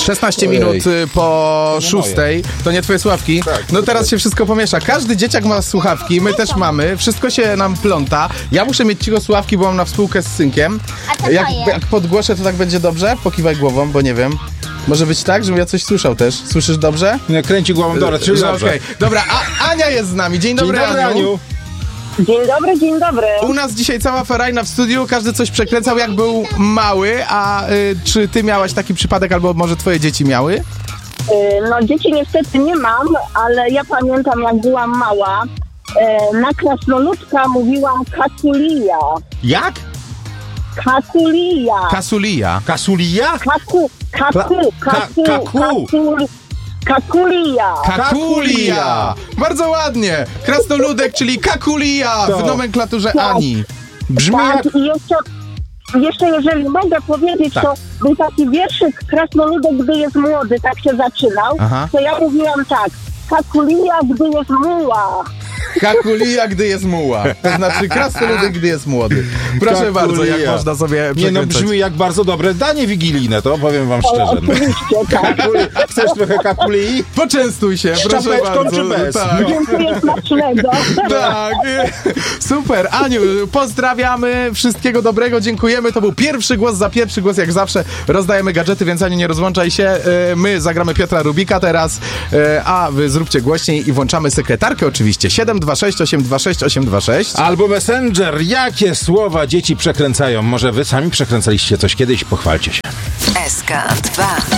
16 minut po 6. To nie twoje słuchawki? Tak, no teraz się wszystko pomiesza. Każdy dzieciak ma słuchawki, my też mamy. Wszystko się nam pląta. Ja muszę mieć cicho słuchawki, bo mam na spółkę z synkiem. Jak podgłoszę, to tak będzie dobrze? Pokiwaj głową, bo nie wiem. Może być tak, żebym ja coś słyszał też. Słyszysz dobrze? Nie, kręci głową, dobra, czyli dobrze. Okay. Dobra, Ania jest z nami. Dzień dobry, Aniu. Dzień dobry. U nas dzisiaj cała ferajna w studiu, każdy coś przekręcał jak był mały, a czy ty miałaś taki przypadek, albo może twoje dzieci miały? No dzieci niestety nie mam, ale ja pamiętam jak byłam mała, na krasnoludka mówiłam kasulija. Jak? Kasulija. Kasulia. Kasulia? Kakulia. Kakulia. Bardzo ładnie. Krasnoludek, czyli kakulia w nomenklaturze Ani. Brzmi jak... Tak, i jeszcze jeżeli mogę powiedzieć, to był taki wierszyk Krasnoludek, gdy jest młody, tak się zaczynał, to ja mówiłam tak, kakulia, gdy jest muła. Kakulia, gdy jest muła. To znaczy krasnoludek, gdy jest młody. Proszę Kakulia. bardzo, jak można sobie Nie no, przekręcać. brzmi jak bardzo dobre danie wigilijne, to powiem wam szczerze. Oczywiście, tak. Chcesz trochę kakuli? Poczęstuj się, Z proszę czapeczką bardzo. czy bez? Tak. Dziękuję smacznego. Tak, super. Aniu, pozdrawiamy, wszystkiego dobrego, dziękujemy. To był pierwszy głos, za pierwszy głos jak zawsze rozdajemy gadżety, więc Aniu, nie rozłączaj się. My zagramy Piotra Rubika teraz, a wy zróbcie głośniej i włączamy sekretarkę oczywiście. 726 826 826. Albo Messenger. Jakie słowa dzieci przekręcają? Może wy sami przekręcaliście coś kiedyś? Pochwalcie się. SK2